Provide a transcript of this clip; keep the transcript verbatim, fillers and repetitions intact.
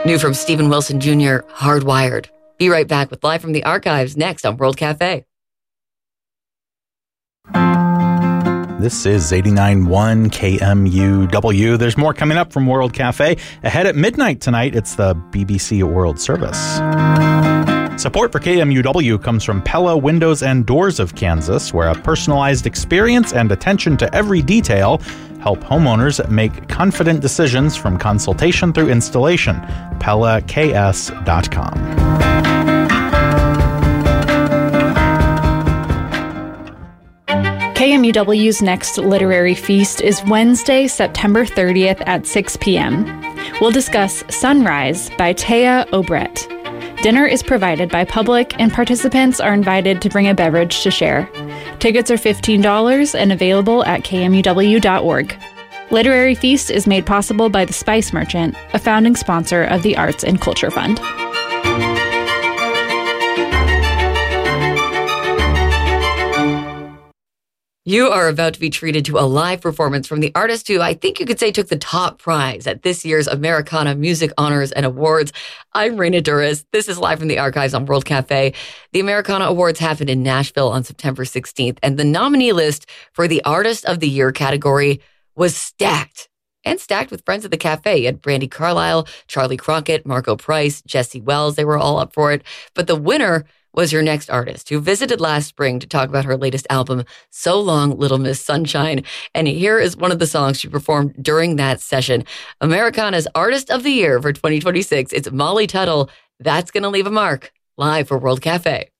New from Steven Wilson Junior, Hardwired. Be right back with Live from the Archives next on World Cafe. This is eighty-nine point one K M U W. There's more coming up from World Cafe. Ahead at midnight tonight, it's the B B C World Service. Support for K M U W comes from Pella Windows and Doors of Kansas, where a personalized experience and attention to every detail help homeowners make confident decisions from consultation through installation. Pella K S dot com. K M U W's next literary feast is Wednesday, September thirtieth at six p.m. We'll discuss Sunrise by Taya Obret. Dinner is provided by Public, and participants are invited to bring a beverage to share. Tickets are fifteen dollars and available at K M U W dot org. Literary Feast is made possible by The Spice Merchant, a founding sponsor of the Arts and Culture Fund. You are about to be treated to a live performance from the artist who I think you could say took the top prize at this year's Americana Music Honors and Awards. I'm Raina Duras. This is Live from the Archives on World Cafe. The Americana Awards happened in Nashville on September sixteenth, and the nominee list for the Artist of the Year category was stacked. And stacked with friends at the cafe. You had Brandi Carlile, Charlie Crockett, Margo Price, Jesse Wells. They were all up for it. But the winner was your next artist, who visited last spring to talk about her latest album, So Long, Little Miss Sunshine. And here is one of the songs she performed during that session. Americana's Artist of the Year for twenty twenty-six. It's Molly Tuttle. That's Gonna Leave a Mark. Live for World Cafe.